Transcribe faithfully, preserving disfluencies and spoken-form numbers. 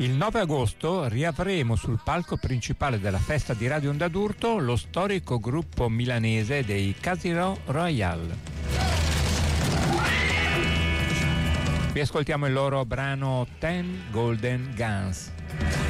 Il nove agosto riavremo sul palco principale della festa di Radio Onda d'Urto lo storico gruppo milanese dei Casino Royale. Vi ascoltiamo il loro brano Ten Golden Guns.